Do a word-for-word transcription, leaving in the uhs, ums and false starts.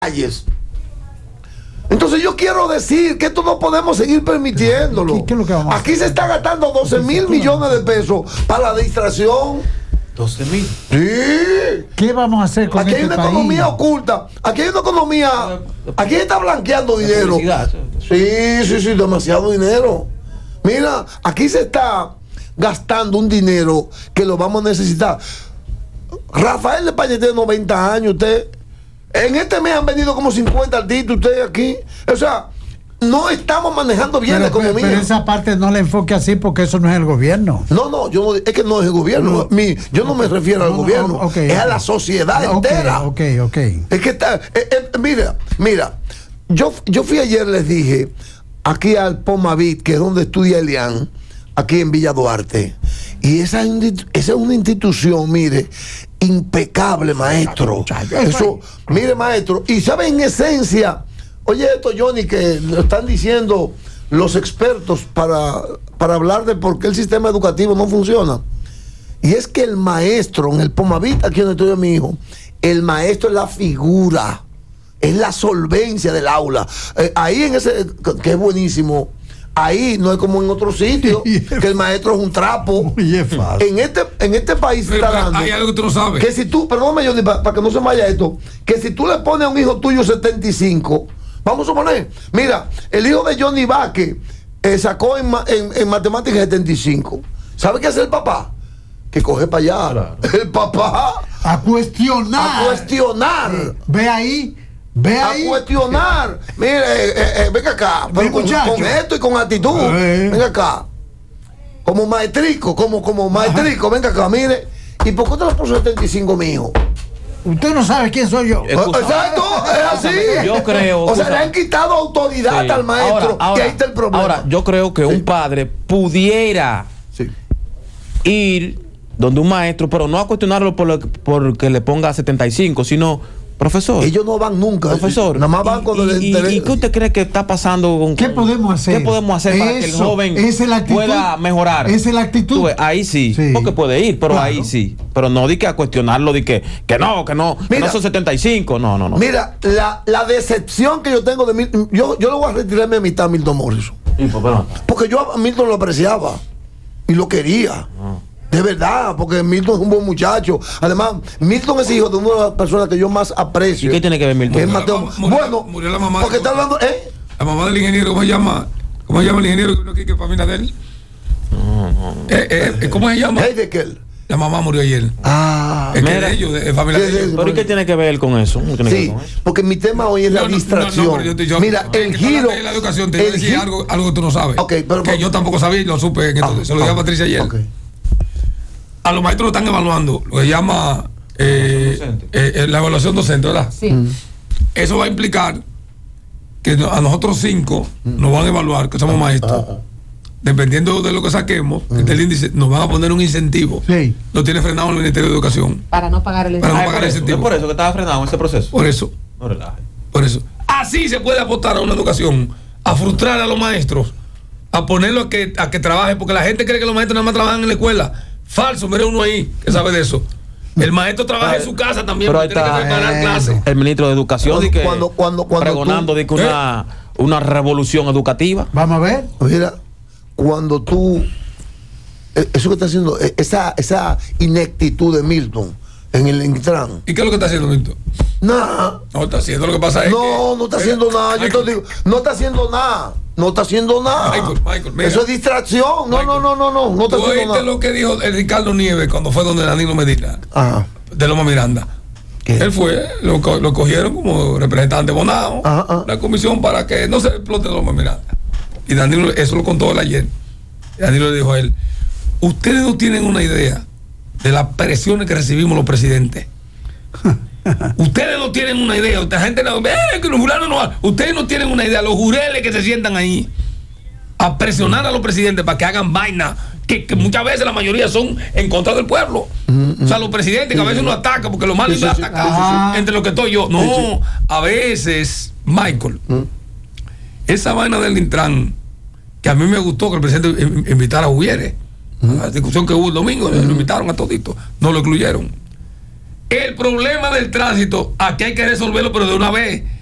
calles. Entonces yo quiero decir que esto no podemos seguir permitiéndolo. ¿Qué, qué es lo que vamos a Aquí se está gastando doce mil millones de pesos para la distracción. doce mil. Sí. ¿Qué vamos a hacer con Aquí este hay una país? economía oculta. Aquí hay una economía. Aquí está blanqueando dinero. Sí, sí, sí, demasiado dinero. Mira, aquí se está gastando un dinero que lo vamos a necesitar. Rafael de Pañete tiene noventa años, usted. En este mes han venido como cincuenta artistas ustedes aquí. O sea, no estamos manejando bien pero, la economía. Pero, pero esa parte no la enfoque así porque eso no es el gobierno. No, no, yo no, es que no es el gobierno. No. Mi, yo no me refiero no, al no, gobierno. okay, es okay. a la sociedad okay, entera. Ok, ok. Es que está. Eh, eh, mira, mira. Yo, yo fui ayer, les dije, aquí al Pomavit, que es donde estudia Elian, aquí en Villa Duarte. Y esa, esa es una institución, mire, impecable, maestro. Eso, mire, maestro. Y sabe, en esencia, oye esto, Johnny, que lo están diciendo los expertos para, para hablar de por qué el sistema educativo no funciona. Y es que el maestro, en el Pomavit, aquí donde estudia mi hijo, el maestro es la figura, es la solvencia del aula. Eh, ahí en ese, que es buenísimo. Ahí no es como en otro sitio, que el maestro es un trapo. En este, en este país pero, está pero dando. hay algo que tú no sabes. Que si tú, perdóname, Johnny, para, para que no se vaya esto, que si tú le pones a un hijo tuyo setenta y cinco, vamos a suponer, mira, el hijo de Johnny Vázquez eh, sacó en, en, en matemáticas setenta y cinco. ¿Sabe qué hace el papá? Que coge para allá. Claro. El papá. A cuestionar. A cuestionar. Eh, ve ahí. Ve a ahí. cuestionar. Mire, eh, eh, venga acá. Con, con esto y con actitud. Eh. Venga acá. Como maestrico, como, como maestrico. Venga acá, mire. ¿Y por qué te lo puso setenta y cinco, mi hijo? Usted no sabe quién soy yo. Exacto, es así. Yo creo. O sea, le han quitado autoridad sí. al maestro. Ahora, ahora, y ahí está el problema. Ahora, yo creo que sí. un padre pudiera sí. ir donde un maestro, pero no a cuestionarlo por lo, porque le ponga setenta y cinco, sino. Profesor. Ellos no van nunca. Profesor. Nada más van cuando y, le y, y, ¿Y qué usted cree que está pasando con, ¿Qué podemos hacer? ¿Qué podemos hacer Eso, para que el joven es la actitud, pueda mejorar? Esa es la actitud. Ves, ahí sí, sí, porque puede ir, pero claro. ahí sí. Pero no di que a cuestionarlo, di que, que no, que no, mira, que no son setenta y cinco. No, no, no. Mira, la, la decepción que yo tengo de Milton, yo, yo le voy a retirarme a mitad a Milton Morrison. ¿Y por qué no? Porque yo a Milton lo apreciaba y lo quería. Ah. De verdad, porque Milton es un buen muchacho. Además, Milton es hijo de una de las personas que yo más aprecio. ¿Y qué tiene que ver Milton? Es Mateo. Murió, bueno, murió la mamá porque está hablando, ¿eh? La mamá del ingeniero, ¿cómo se llama? ¿Cómo se llama el ingeniero que vino aquí, que es familia de él? No, no, no. Eh, eh, ¿Cómo se llama? Heidekel. La mamá murió ayer. Ah, es que de ellos, de familia sí, de ellos. Sí, ¿pero y qué tiene que ver con eso? ¿Qué tiene sí, que ver con eso? porque mi tema hoy es no, la no, distracción. No, no, yo te, yo, Mira, el giro. De la educación, te voy a decir algo, algo que tú no sabes. Okay, pero, que pero, yo tampoco sabía y lo supe. Entonces, ah, se lo dije ah, a Patricia ayer. Okay. A los maestros lo están evaluando, lo que llama eh, eh, la evaluación docente, ¿verdad? Sí. Mm. Eso va a implicar que a nosotros cinco mm. nos van a evaluar, que somos maestros. Ah, ah. Dependiendo de lo que saquemos, mm. del índice, nos van a poner un incentivo. Sí. Lo tiene frenado el Ministerio de Educación. Para no pagar el incentivo. Para ah, no pagar el incentivo. Es por eso que estaba frenado en ese proceso. Por eso. No relaje. Por eso. Así se puede apostar a una educación, a frustrar a los maestros, a ponerlo a que, a que trabaje, porque la gente cree que los maestros nada más trabajan en la escuela. Falso, mire uno ahí que sabe de eso. El maestro trabaja en su casa también, pero tiene que preparar eh, clases. El ministro de Educación cuando, di que cuando, cuando, cuando pregonando tú, di que una, ¿eh? una revolución educativa. Vamos a ver. Mira, cuando tú eso que está haciendo, esa, esa ineptitud de Milton en el Intran. ¿Y qué es lo que está haciendo Milton? Nada. No está haciendo, lo que pasa es no, que, no está haciendo eh, nada. Michael, yo te digo, no está haciendo nada. No está haciendo nada. Michael, Michael, mira, eso es distracción. No, Michael, no, no, no, no. No está haciendo nada. Lo que dijo el Ricardo Nieves cuando fue donde Danilo Medina, ajá, de Loma Miranda. ¿Qué? Él fue, lo, lo cogieron como representante Bonao, ajá, ajá. la comisión para que no se explote Loma Miranda. Y Danilo, eso lo contó él ayer. Y Danilo le dijo a él: ustedes no tienen una idea de las presiones que recibimos los presidentes. Ustedes no tienen una idea. La gente no, eh, que los jurados no. Ustedes no tienen una idea. Los jureles que se sientan ahí a presionar a los presidentes para que hagan vaina que, que muchas veces la mayoría son en contra del pueblo. Mm-hmm. O sea, los presidentes que a veces uno ataca porque lo malo es atacar entre lo que estoy yo. No, a veces, Michael, mm. esa vaina del Intran, que a mí me gustó que el presidente invitara a Ujieres. Mm. La discusión que hubo el domingo, mm. lo invitaron a todito, no lo incluyeron. El problema del tránsito, aquí hay que resolverlo, pero de una vez.